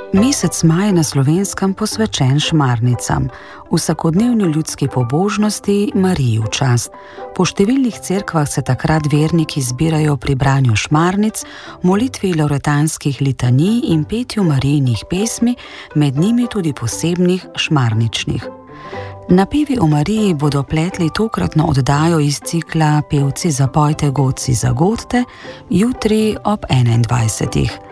Mesec maj je na Slovenskem posvečen šmarnicam, vsakodnevni ljudski pobožnosti Mariji v čast. Po številnih cerkvah se takrat verniki zbirajo pri branju šmarnic, molitvi loretanskih litanij in petju Marijinih pesmi, med njimi tudi posebnih šmarničnih. Napevi o Mariji bodo pletli tokratno oddajo iz cikla Pevci zapojte, godci zagodte, jutri ob 21.